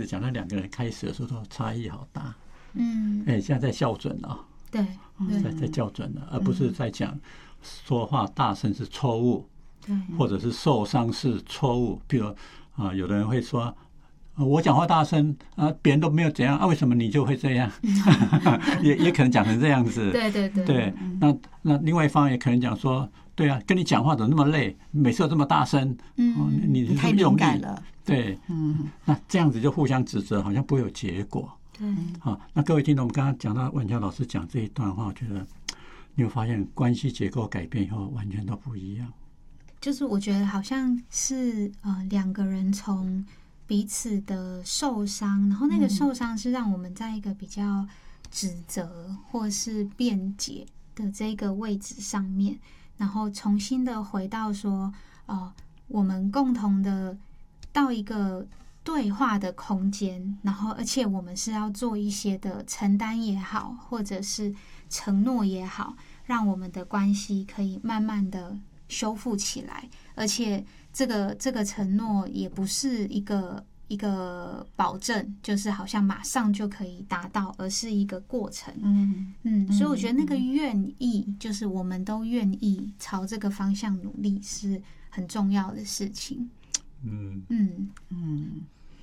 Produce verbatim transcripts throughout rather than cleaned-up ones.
实讲，那两个人开始的时候都差异好大。 嗯， 哎、欸，现在在校准了、哦， 对， 在在校准了，而不是在讲说话大声是错误， 对， 或者是受伤是错误。比如啊，有的人会说，我讲话大声啊，别人都没有怎样啊，为什么你就会这样？也也可能讲成这样子。 对对对。 对，那那另外一方也可能讲说，对啊，跟你讲话怎么那么累？每次都这么大声， 嗯， 哦、你你太敏感了。 对，嗯，那这样子就互相指责，好像不会有结果。 对， 好，那各位听众，我们刚刚讲到婉乔老师讲这一段话，我觉得你有发现关系结构改变以后，完全都不一样。 就是我觉得好像是呃两个人从彼此的受伤，然后那个受伤是让我们在一个比较指责或是辩解的这个位置上面，然后重新的回到说，呃，我们共同的到一个对话的空间，然后而且我们是要做一些的承担也好，或者是承诺也好，让我们的关系可以慢慢的修复起来，而且这个这个承诺也不是一个一个保证，就是好像马上就可以达到，而是一个过程。嗯嗯，所以我觉得那个愿意，就是我们都愿意朝这个方向努力，是很重要的事情。嗯嗯嗯。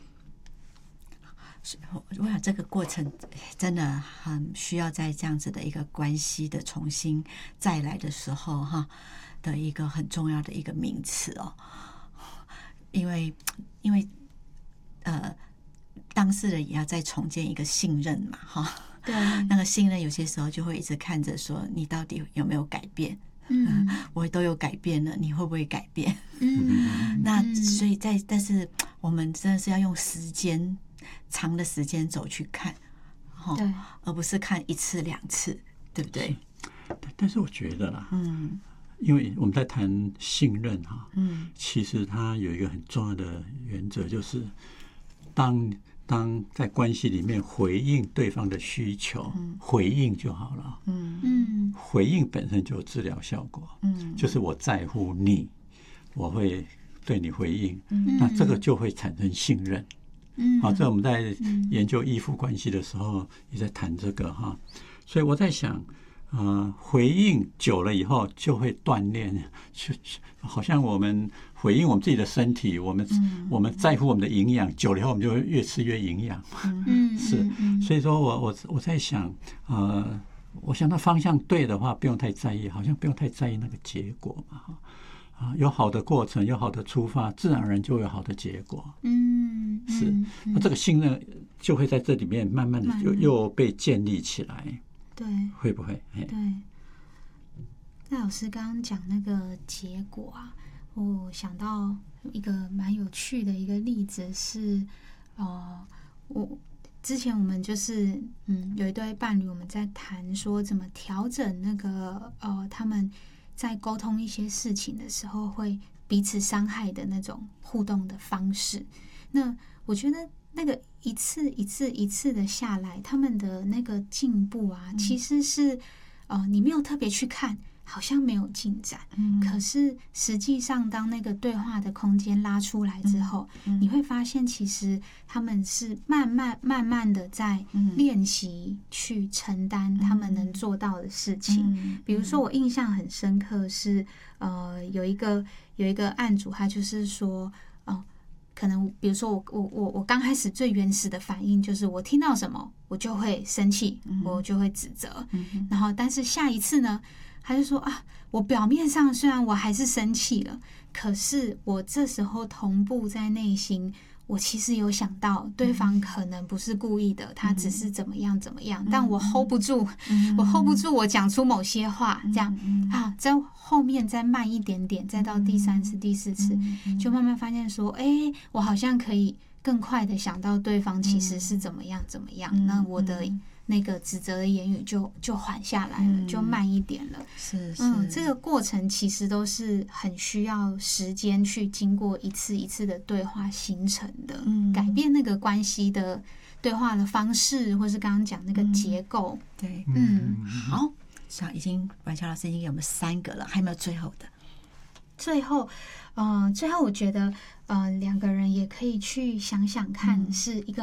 我想这个过程真的很需要在这样子的一个关系的重新再来的时候哈的一个很重要的一个名词哦，因为因为呃当事人也要再重建一个信任嘛哈， 对， 那个信任有些时候就会一直看着说你到底有没有改变。嗯，我都有改变了，你会不会改变？嗯，那所以在但是我们真的是要用时间长的时间走去看， 对， 而不是看一次两次，对不对？ 但是我觉得啦， 嗯， 因为我们在谈信任哈， 嗯， 其实它有一个很重要的原则，就是当当在关系里面回应对方的需求，嗯、回应就好了。嗯嗯，回应本身就有治疗效果。嗯，就是我在乎你，我会对你回应，嗯、那这个就会产生信任。嗯，好，这我们在研究依附关系的时候也在谈这个哈，所以我在想。呃，回应久了以后就会锻炼，就好像我们回应我们自己的身体，我们、嗯、我们在乎我们的营养，久了以后我们就会越吃越营养嘛。嗯，是，所以说我我我在想，呃，我想那方向对的话，不用太在意，好像不用太在意那个结果嘛。啊，有好的过程，有好的出发，自然而然就有好的结果。嗯，是，那这个信任就会在这里面慢慢的又又被建立起来。 对， 会不会？ 对，那老师刚刚讲那个结果啊，我想到一个蛮有趣的一个例子是，呃，我之前我们就是嗯有一对伴侣，我们在谈说怎么调整那个呃他们在沟通一些事情的时候会彼此伤害的那种互动的方式。那我觉得。那个一次一次一次的下来，他们的那个进步啊，嗯、其实是呃，你没有特别去看，好像没有进展。嗯、可是实际上，当那个对话的空间拉出来之后，嗯、你会发现，其实他们是慢慢慢慢的在练习去承担他们能做到的事情。嗯、比如说，我印象很深刻是呃，有一个有一个案主，他就是说，呃可能比如说我我我我刚开始最原始的反应就是我听到什么我就会生气，嗯、我就会指责，嗯、然后但是下一次呢，他就说啊，我表面上虽然我还是生气了，可是我这时候同步在内心，我其实有想到对方可能不是故意的，嗯、他只是怎么样怎么样，嗯、但我 hold 不住，嗯、我 hold 不住，我讲出某些话，嗯、这样，嗯、啊，在后面再慢一点点，再到第三次、第四次，嗯、就慢慢发现说，哎，我好像可以更快的想到对方其实是怎么样怎么样，嗯、那我的那个指责的言语就就缓下来了，嗯、就慢一点了。 是是， 嗯，这个过程其实都是很需要时间去经过一次一次的对话形成的，嗯、改变那个关系的对话的方式，或是刚刚讲那个结构。 嗯、对，嗯，好，像已经婉乔老师已经给我们三个了，还有没有最后的？ 最后，嗯、呃，最后我觉得，呃，两个人也可以去想想看，是一个。